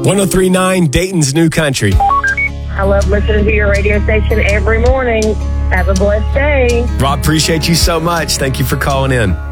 1039 Dayton's New Country. I love listening to your radio station every morning. Have a blessed day. Rob, appreciate you so much. Thank you for calling in.